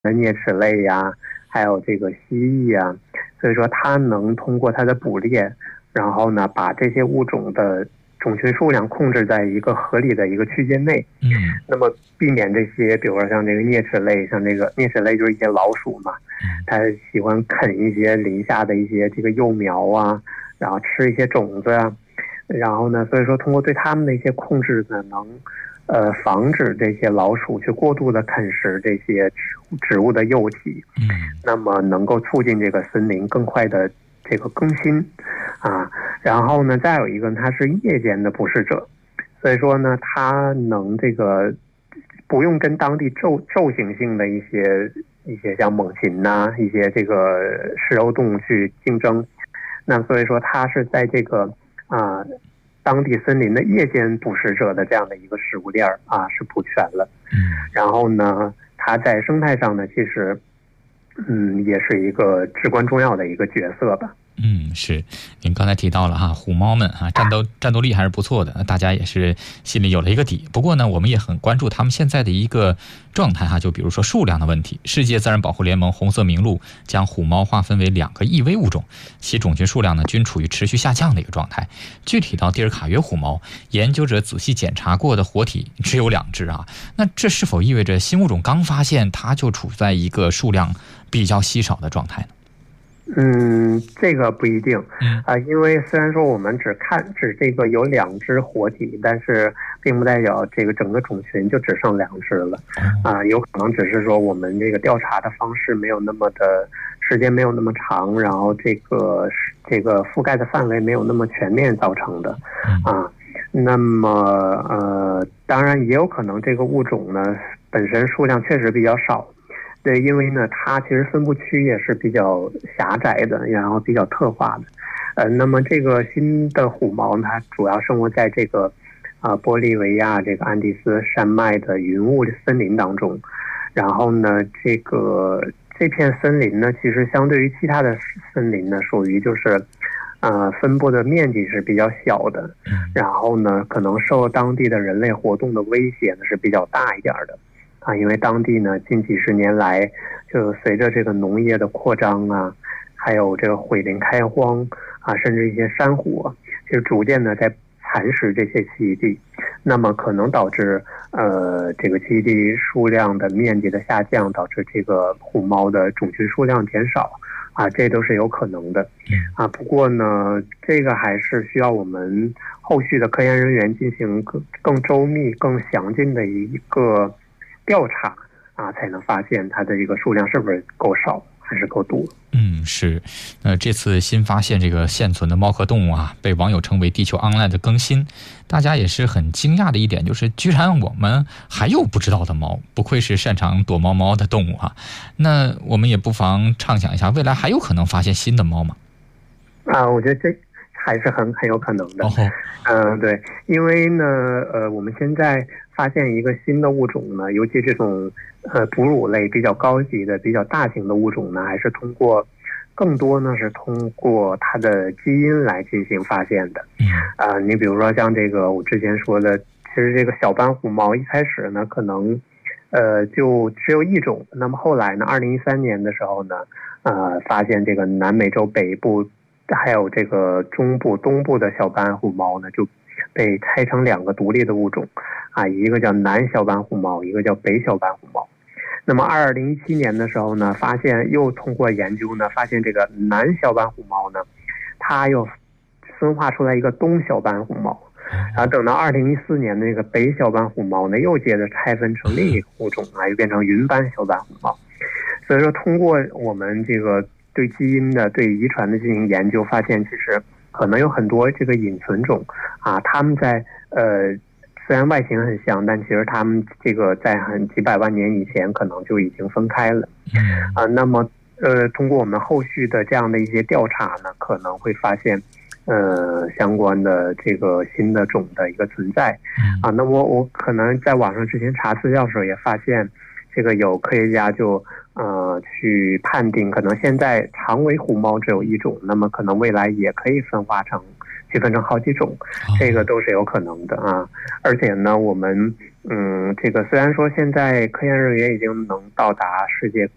啮齿类呀，还有这个蜥蜴呀，所以说它能通过它的捕猎，然后呢把这些物种的种群数量控制在一个合理的一个区间内。那么避免这些，比如说像这个啮齿类，像这个啮齿类就是一些老鼠嘛，它喜欢啃一些林下的一些这个幼苗啊，然后吃一些种子啊，然后呢，所以说通过对它们的一些控制呢，能防止这些老鼠去过度的啃食这些植物的幼体，那么能够促进这个森林更快的这个更新啊。然后呢，再有一个它是夜间的捕食者，所以说呢，它能这个不用跟当地昼行性的一些像猛禽呐、一些这个食肉动物去竞争，那所以说它是在这个当地森林的夜间捕食者的这样的一个食物链是补全了。然后呢，它在生态上呢，其实也是一个至关重要的一个角色吧。 是，您刚才提到了虎猫们战斗力还是不错的，大家也是心里有了一个底。不过呢，我们也很关注他们现在的一个状态就比如说数量的问题。世界自然保护联盟红色名录将虎猫划分为2个易危物种，其种群数量呢均处于持续下降的一个状态。具体到蒂尔卡约虎猫，研究者仔细检查过的活体只有2只那这是否意味着新物种刚发现它就处在一个数量比较稀少的状态呢？ 这个不一定因为虽然说我们只这个有2只活体，但是并不代表这个整个种群就只剩2只了有可能只是说我们这个调查的方式没有那么的时间没有那么长，然后这个覆盖的范围没有那么全面造成的那么当然也有可能这个物种呢本身数量确实比较少。对，因为呢，它其实分布区也是比较狭窄的，然后比较特化的。那么这个新的虎猫，它主要生活在这个玻利维亚这个安第斯山脉的云雾森林当中。然后呢，这片森林呢，其实相对于其他的森林呢，属于就是分布的面积是比较小的。然后呢，可能受当地的人类活动的威胁呢是比较大一点的。因为当地呢近几十年来就随着这个农业的扩张还有这个毁林开荒甚至一些山火就逐渐的在蚕食这些栖息地，那么可能导致这个栖息地数量的面积的下降，导致这个虎猫的种群数量减少这都是有可能的不过呢这个还是需要我们后续的科研人员进行更周密更详尽的一个调查才能发现它的这个数量是不是够少还是够多。 是。这次新发现这个现存的猫科动物被网友称为地球 online 的更新。大家也是很惊讶的一点就是居然我们还有不知道的猫，不愧是擅长躲猫猫的动物那我们也不妨畅想一下未来还有可能发现新的猫吗？ 我觉得这还是很有可能的。对，因为呢我们现在发现一个新的物种呢，尤其这种哺乳类比较高级的比较大型的物种呢，还是更多呢是通过它的基因来进行发现的。你比如说像这个我之前说的，其实这个小斑虎猫一开始呢可能就只有1种，那么后来呢2013年的时候呢发现这个南美洲北部还有这个中部东部的小斑虎猫呢就被拆成2个独立的物种一个叫南小斑虎猫，一个叫北小斑虎猫。那么2017年的时候呢，又通过研究呢，发现这个南小斑虎猫呢，它又分化出来一个东小斑虎猫，然后等到2014年那个北小斑虎猫呢，又接着拆分成另一个物种又变成云斑小斑虎猫。所以说，通过我们这个对基因的、对遗传的进行研究，发现其实可能有很多这个隐存种它们在虽然外形很像，但其实它们这个在几百万年以前可能就已经分开了。那么通过我们后续的这样的一些调查呢，可能会发现相关的这个新的种的一个存在那么我可能在网上之前查资料的时候也发现，这个有科学家就去判定，可能现在长尾虎猫只有1种，那么可能未来也可以分成好几种，这个都是有可能的而且呢，我们这个虽然说现在科研人员已经能到达世界